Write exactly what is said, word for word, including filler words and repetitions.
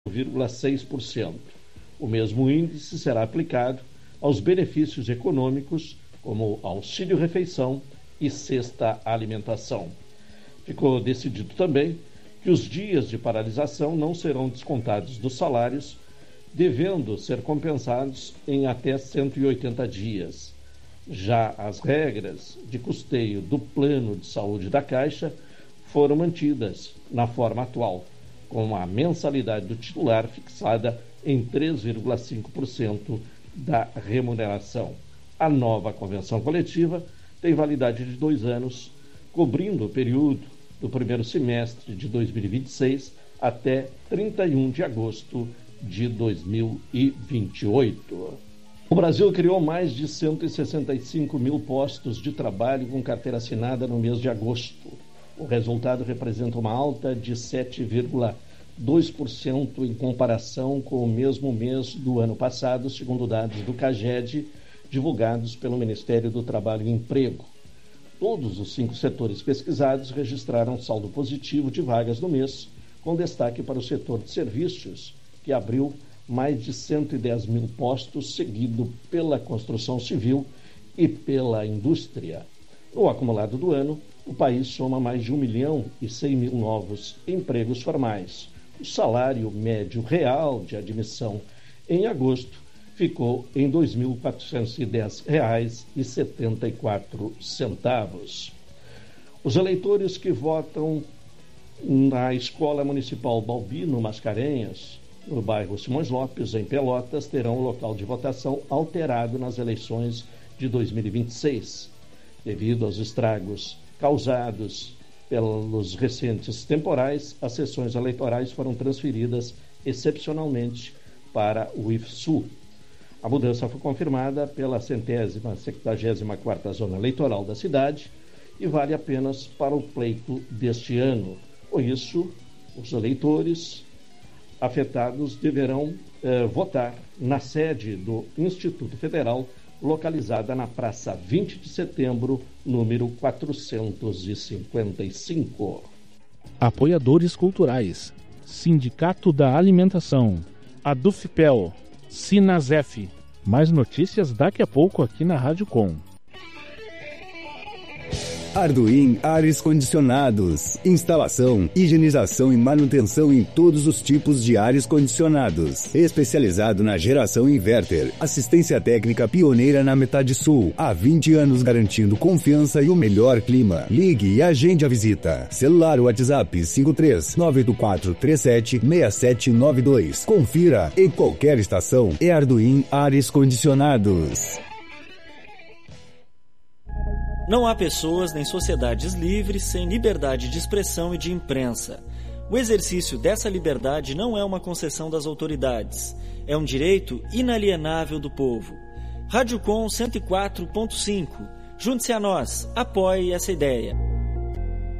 vírgula seis por cento. O mesmo índice será aplicado aos benefícios econômicos, como auxílio-refeição e cesta alimentação. Ficou decidido também que os dias de paralisação não serão descontados dos salários, devendo ser compensados em até cento e oitenta dias. Já as regras de custeio do plano de saúde da Caixa foram mantidas na forma atual, com a mensalidade do titular fixada em três vírgula cinco por cento da remuneração. A nova convenção coletiva tem validade de dois anos, cobrindo o período do primeiro semestre de dois mil e vinte e seis até trinta e um de agosto de dois mil e vinte e oito. O Brasil criou mais de cento e sessenta e cinco mil postos de trabalho com carteira assinada no mês de agosto. O resultado representa uma alta de sete vírgula dois por cento em comparação com o mesmo mês do ano passado, segundo dados do CAGED, divulgados pelo Ministério do Trabalho e Emprego. Todos os cinco setores pesquisados registraram saldo positivo de vagas no mês, com destaque para o setor de serviços, que abriu mais de cento e dez mil postos, seguido pela construção civil e pela indústria. No acumulado do ano, o país soma mais de um milhão e cem mil novos empregos formais. O salário médio real de admissão em agosto ficou em dois mil quatrocentos e dez reais e setenta e quatro centavos. Os eleitores que votam na Escola Municipal Balbino Mascarenhas, no bairro Simões Lopes, em Pelotas, terão o local de votação alterado nas eleições de dois mil e vinte e seis. Devido aos estragos causados pelos recentes temporais, as sessões eleitorais foram transferidas excepcionalmente para o I F S U. A mudança foi confirmada pela centésima, septagésima quarta zona eleitoral da cidade e vale apenas para o pleito deste ano. Com isso, os eleitores afetados deverão eh, votar na sede do Instituto Federal, localizada na Praça vinte de Setembro, número quatrocentos e cinquenta e cinco. Apoiadores culturais: Sindicato da Alimentação, Adufpel, Sinasef. Mais notícias daqui a pouco aqui na Rádio Com. Arduin Ares Condicionados. Instalação, higienização e manutenção em todos os tipos de ares condicionados. Especializado na geração inverter. Assistência técnica pioneira na metade sul. Há vinte anos garantindo confiança e o melhor clima. Ligue e agende a visita. Celular WhatsApp cinco três nove oito quatro três sete seis sete nove dois. Confira. Em qualquer estação é Arduin Ares Condicionados. Não há pessoas nem sociedades livres sem liberdade de expressão e de imprensa. O exercício dessa liberdade não é uma concessão das autoridades. É um direito inalienável do povo. Rádio Com cento e quatro ponto cinco. Junte-se a nós. Apoie essa ideia.